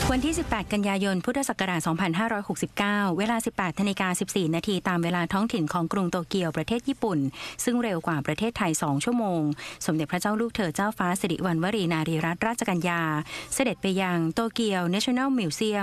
วันที่ 18 กันยายน พุทธศักราช 2569 เวลา 18:14 น.ตามเวลาท้องถิ่นของกรุงโตเกียวประเทศญี่ปุ่นซึ่งเร็วกว่าประเทศไทย 2 ชั่วโมงสมเด็จพระเจ้าลูกเธอเจ้าฟ้าสิริวัณวรีนารีรัตนราชกัญญาเสด็จไปยังโตเกียว National Museum